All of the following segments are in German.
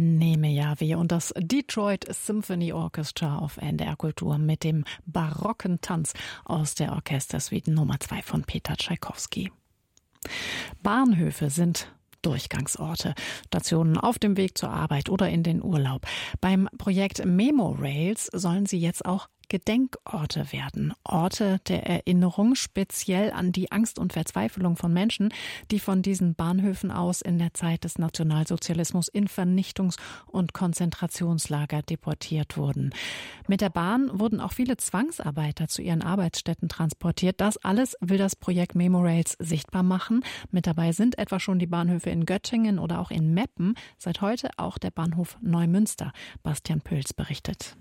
Nemejavi und das Detroit Symphony Orchestra auf NDR Kultur mit dem barocken Tanz aus der Orchestersuite Nummer 2 von Peter Tschaikowski. Bahnhöfe sind Durchgangsorte, Stationen auf dem Weg zur Arbeit oder in den Urlaub. Beim Projekt Memorails sollen sie jetzt auch Gedenkorte werden. Orte der Erinnerung, speziell an die Angst und Verzweiflung von Menschen, die von diesen Bahnhöfen aus in der Zeit des Nationalsozialismus in Vernichtungs- und Konzentrationslager deportiert wurden. Mit der Bahn wurden auch viele Zwangsarbeiter zu ihren Arbeitsstätten transportiert. Das alles will das Projekt Memorails sichtbar machen. Mit dabei sind etwa schon die Bahnhöfe in Göttingen oder auch in Meppen. Seit heute auch der Bahnhof Neumünster. Bastian Püls berichtet.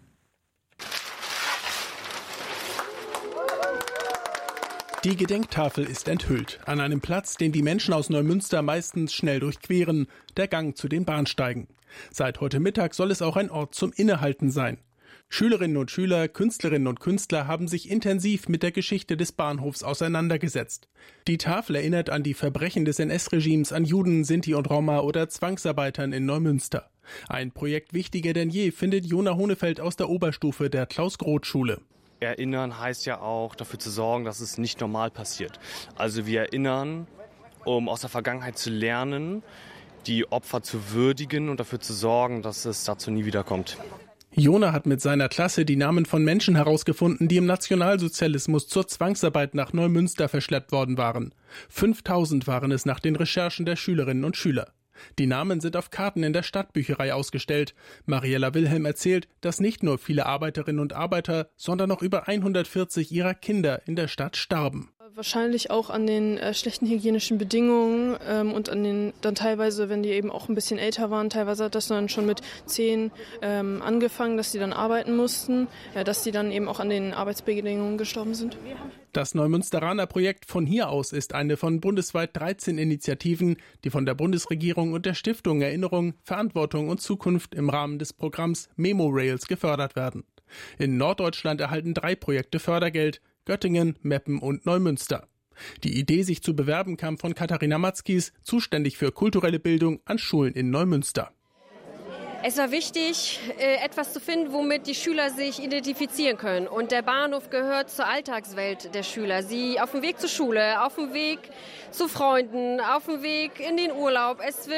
Die Gedenktafel ist enthüllt. An einem Platz, den die Menschen aus Neumünster meistens schnell durchqueren, der Gang zu den Bahnsteigen. Seit heute Mittag soll es auch ein Ort zum Innehalten sein. Schülerinnen und Schüler, Künstlerinnen und Künstler haben sich intensiv mit der Geschichte des Bahnhofs auseinandergesetzt. Die Tafel erinnert an die Verbrechen des NS-Regimes an Juden, Sinti und Roma oder Zwangsarbeitern in Neumünster. Ein Projekt wichtiger denn je, findet Jona Honefeld aus der Oberstufe der Klaus-Groth-Schule. Erinnern heißt ja auch, dafür zu sorgen, dass es nicht normal passiert. Also wir erinnern, um aus der Vergangenheit zu lernen, die Opfer zu würdigen und dafür zu sorgen, dass es dazu nie wieder kommt. Jona hat mit seiner Klasse die Namen von Menschen herausgefunden, die im Nationalsozialismus zur Zwangsarbeit nach Neumünster verschleppt worden waren. 5000 waren es nach den Recherchen der Schülerinnen und Schüler. Die Namen sind auf Karten in der Stadtbücherei ausgestellt. Mariella Wilhelm erzählt, dass nicht nur viele Arbeiterinnen und Arbeiter, sondern auch über 140 ihrer Kinder in der Stadt starben. Wahrscheinlich auch an den schlechten hygienischen Bedingungen und an den dann teilweise, wenn die eben auch ein bisschen älter waren, teilweise hat das dann schon mit 10 angefangen, dass die dann arbeiten mussten, dass die dann eben auch an den Arbeitsbedingungen gestorben sind. Das Neumünsteraner Projekt von hier aus ist eine von bundesweit 13 Initiativen, die von der Bundesregierung und der Stiftung Erinnerung, Verantwortung und Zukunft im Rahmen des Programms Memorails gefördert werden. In Norddeutschland erhalten 3 Projekte Fördergeld: Göttingen, Meppen und Neumünster. Die Idee, sich zu bewerben, kam von Katharina Matzkies, zuständig für kulturelle Bildung an Schulen in Neumünster. Es war wichtig, etwas zu finden, womit die Schüler sich identifizieren können. Und der Bahnhof gehört zur Alltagswelt der Schüler. Sie auf dem Weg zur Schule, auf dem Weg zu Freunden, auf dem Weg in den Urlaub.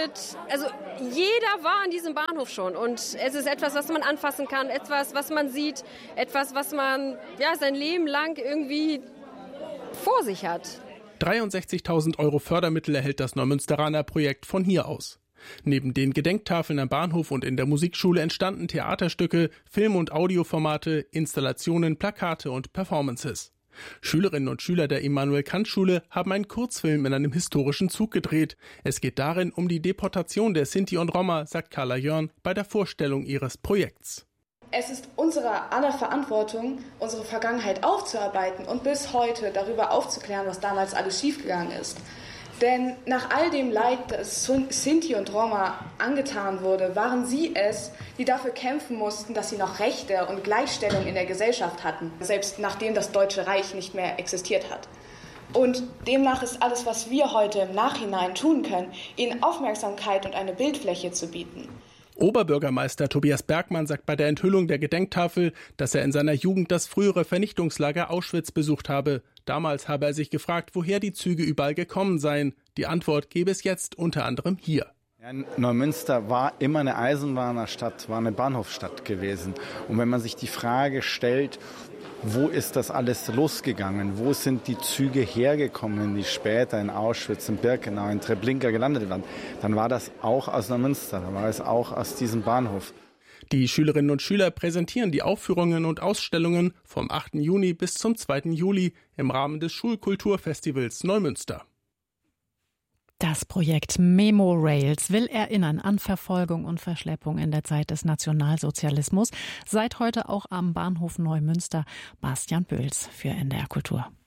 Jeder war an diesem Bahnhof schon. Und es ist etwas, was man anfassen kann, etwas, was man sieht, etwas, was man sein Leben lang irgendwie vor sich hat. 63.000 € Fördermittel erhält das Neumünsteraner Projekt von hier aus. Neben den Gedenktafeln am Bahnhof und in der Musikschule entstanden Theaterstücke, Film- und Audioformate, Installationen, Plakate und Performances. Schülerinnen und Schüler der Immanuel-Kant-Schule haben einen Kurzfilm in einem historischen Zug gedreht. Es geht darin um die Deportation der Sinti und Roma, sagt Carla Jörn bei der Vorstellung ihres Projekts. Es ist unsere aller Verantwortung, unsere Vergangenheit aufzuarbeiten und bis heute darüber aufzuklären, was damals alles schiefgegangen ist. Denn nach all dem Leid, das Sinti und Roma angetan wurde, waren sie es, die dafür kämpfen mussten, dass sie noch Rechte und Gleichstellung in der Gesellschaft hatten, selbst nachdem das Deutsche Reich nicht mehr existiert hat. Und demnach ist alles, was wir heute im Nachhinein tun können, ihnen Aufmerksamkeit und eine Bildfläche zu bieten. Oberbürgermeister Tobias Bergmann sagt bei der Enthüllung der Gedenktafel, dass er in seiner Jugend das frühere Vernichtungslager Auschwitz besucht habe. Damals habe er sich gefragt, woher die Züge überall gekommen seien. Die Antwort gäbe es jetzt unter anderem hier. Ja, Neumünster war immer eine Eisenbahnerstadt, war eine Bahnhofsstadt gewesen. Und wenn man sich die Frage stellt, wo ist das alles losgegangen? Wo sind die Züge hergekommen, die später in Auschwitz, in Birkenau, in Treblinka gelandet waren? Dann war das auch aus Neumünster, dann war es auch aus diesem Bahnhof. Die Schülerinnen und Schüler präsentieren die Aufführungen und Ausstellungen vom 8. Juni bis zum 2. Juli im Rahmen des Schulkulturfestivals Neumünster. Das Projekt Memorails will erinnern an Verfolgung und Verschleppung in der Zeit des Nationalsozialismus. Seit heute auch am Bahnhof Neumünster. Bastian Püls für NDR Kultur.